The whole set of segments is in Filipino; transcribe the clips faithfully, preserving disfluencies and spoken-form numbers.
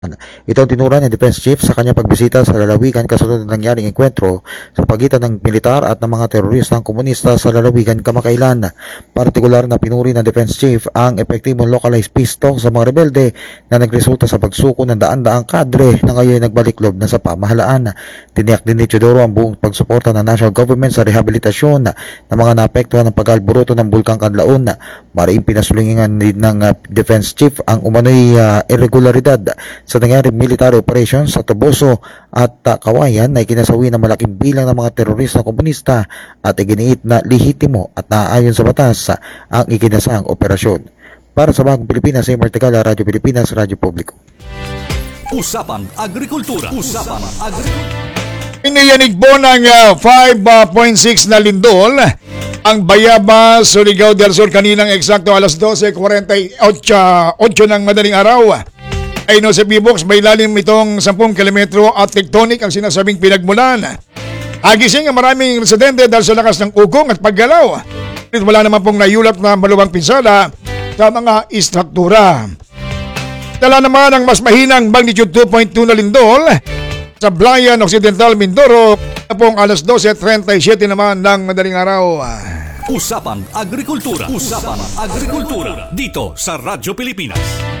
Ito ang tinura ni Defense Chief sa kanyang pagbisita sa lalawigan kasunod ng nangyaring enkwentro sa pagitan ng militar at ng mga teroristang komunista sa lalawigan kamakailan. Partikular na pinuri ng Defense Chief ang epektibong localized peace talk sa mga rebelde na nagresulta sa pagsuko ng daan-daang kadre na ngayon nagbalik loob na sa pamahalaan. Tiniyak din ni Teodoro ang buong pagsuporta ng national government sa rehabilitasyon ng mga naapektuhan ng pag-alburuto ng Bulkang Kanlaon. Mariing pinasulingan din ng uh, Defense Chief ang umano'y uh, irregularidad sa nangyaring military operation sa Toboso at uh, Kawayan na ikinasawi ng malaking bilang ng mga terorista komunista at iginiit na lehitimo at naaayon sa batas uh, ang ikinasang operasyon. Para sa Bagong Pilipinas, sa Martigala, Radyo Pilipinas, Radyo Publiko. Usapang Agrikultura. Usapang Agrikultura. Iniyanig po ng uh, five point six na lindol ang Bayabas, Surigao del Sur kaninang eksakto alas twelve forty-eight ng madaling araw. Ay no sa P-Box, may lalim itong ten kilometro at tectonic ang sinasabing pinagmulan. Agising ang maraming residente dahil sa lakas ng ugong at paggalaw. Wala naman pong nayulap na maluwang pinsala sa mga istruktura. Dala naman ang mas mahinang magnitude two point two na lindol sa Blayan Occidental, Mindoro na pong alas twelve thirty-seven naman ng madaling araw. Usapang Agrikultura. Usapang Agrikultura dito sa Radyo Pilipinas.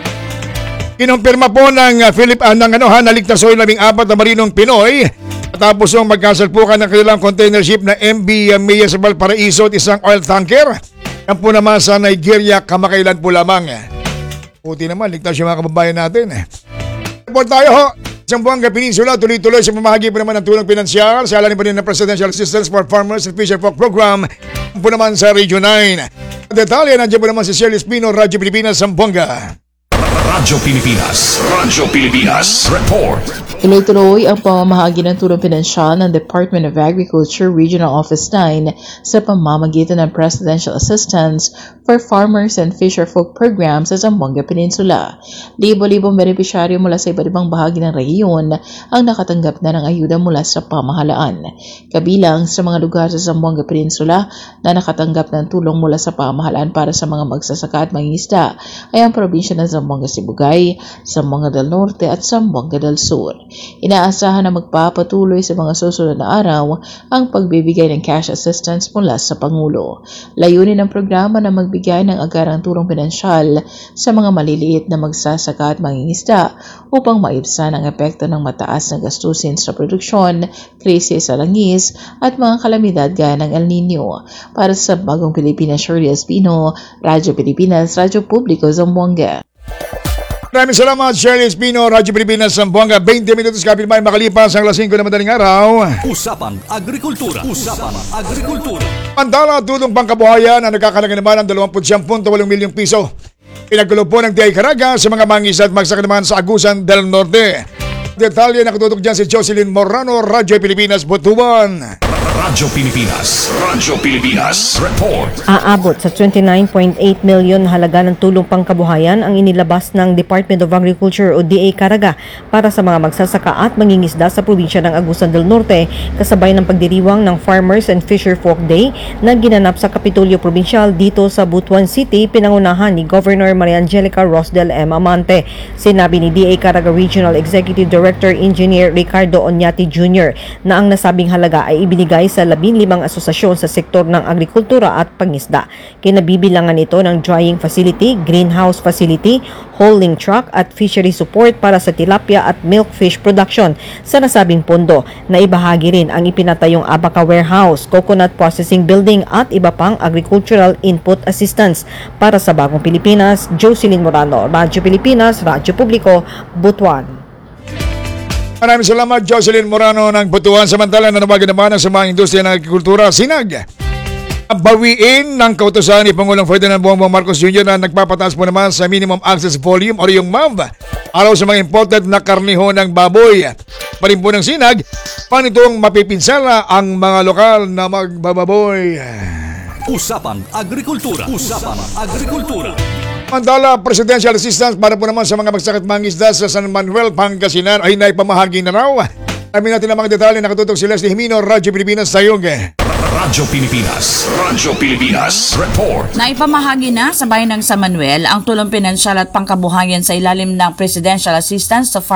Kinumpirma po ng Philip uh, ng ano ha, naligtas yung labing apat na marinong Pinoy tapos yung magkasalpukan ng kanilang container ship na M V Mia sa Valparaiso at isang oil tanker. Yan po naman sa Nigeria kamakailan po lamang. Puti naman, ligtas yung mga kababayan natin. Report tayo ho. Zamboanga Peninsula, tuloy-tuloy sa pamahagi po naman ng tulong pinansyal sa alalim pa rin ng Presidential Assistance for Farmers and Fisherfolk Program po naman sa Region nine. Detalye, nandiyan po naman si Shirley Espino, Radyo Pilipinas, Zamboanga. Radyo Pilipinas. Radyo Pilipinas. Report. Tuloy-tuloy ang pamamahagi ng tulong pinansyal ng Department of Agriculture Regional Office nine sa pamamagitan ng Presidential Assistance for Farmers and Fisherfolk Program sa Zamboanga Peninsula. Libo-libong benepisyaryo mula sa iba't ibang bahagi ng rehiyon ang nakatanggap na ng ayuda mula sa pamahalaan. Kabilang sa mga lugar sa Zamboanga Peninsula na nakatanggap ng tulong mula sa pamahalaan para sa mga magsasaka at mangingisda ay ang probinsya ng Zamboanga Sibugay, Zamboanga del Norte at Zamboanga del Sur. Inaasahan na magpapatuloy sa mga susunod na araw ang pagbibigay ng cash assistance mula sa Pangulo. Layunin ng programa na magbigay ng agarang tulong pinansyal sa mga maliliit na magsasaka at mangingisda upang maibsan ang epekto ng mataas na gastusin sa produksyon, krisis sa langis at mga kalamidad gaya ng El Nino. Para sa Bagong Pilipinas, Shirley Espino, Radyo Pilipinas, Radyo Publiko, Zamboanga. Maraming salamat, Shirley Espino, Radyo Pilipinas, Zamboanga. twenty minutos kapilbay makalipas ang alas singko na madaling araw. Usapang Agrikultura. Usapang Agrikultura. Mandala, tulong pangkabuhayan na nagkakalaga naman ng twenty-nine point eight milyong piso. Pinagkulo po ng D I Caraga sa mga mangisda at magsaka naman sa Agusan del Norte. Detalye nakatutok dyan si Jocelyn Morano, Radyo Pilipinas, Butuan. Radyo Pilipinas. Radyo Pilipinas. Report. Aabot sa twenty-nine point eight milyon halaga ng tulong pangkabuhayan ang inilabas ng Department of Agriculture o D A Caraga para sa mga magsasaka at mangingisda sa probinsya ng Agusan del Norte kasabay ng pagdiriwang ng Farmers and Fisherfolk Day na ginanap sa Kapitolyo Provincial dito sa Butuan City, pinangunahan ni Governor Maria Angelica Rosdel M. Amante. Sinabi ni D A Caraga Regional Executive Director Engineer Ricardo Oñati Junior na ang nasabing halaga ay ibinigay sa labing limang asosasyon sa sektor ng agrikultura at pangisda. Kinabibilangan ito ng drying facility, greenhouse facility, holding truck at fishery support para sa tilapia at milkfish production sa nasabing pondo na ibahagi rin ang ipinatayong Abaca Warehouse, Coconut Processing Building at iba pang agricultural input assistance. Para sa Bagong Pilipinas, Jocelyn Morano, Radyo Pilipinas, Radyo Publiko, Butuan. Maraming salamat, Jocelyn Morano ng Butuan. Samantala, nanawagan naman sa mga industriya ng agrikultura, sinag bawiin ng kautusan ni Pangulong Ferdinand Bongbong Marcos Junior na nagpapataas po naman sa minimum access volume o yung M A V araw sa mga imported na karniho ng baboy. Parin po ng sinag, panitong mapipinsala ang mga lokal na magbababoy. Usapang Agrikultura. Usapang Agrikultura. Mandala, Presidential Assistance para po naman sa mga magsakit mangisda sa San Manuel, Pangasinan ay naipamahagi na raw. Amin natin ang mga detalye, nakatutok si Leslie Jimino, Radyo Pilipinas, Sayog. Radyo Pilipinas. Radyo Pilipinas. Report. Naipamahagi na sa bayan ng San Manuel ang tulong pinansyal at pangkabuhayan sa ilalim ng Presidential Assistance sa